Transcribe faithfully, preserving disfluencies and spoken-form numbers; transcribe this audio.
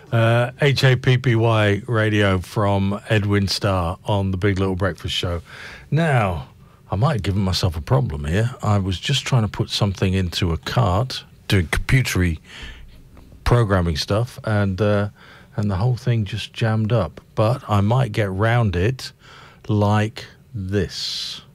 Uh, H A P P Y radio from Edwin Starr on the Big Little Breakfast Show. Now, I might have given myself a problem here. I was just trying to put something into a cart, doing computery programming stuff, and uh, and the whole thing just jammed up. But I might get round it like this.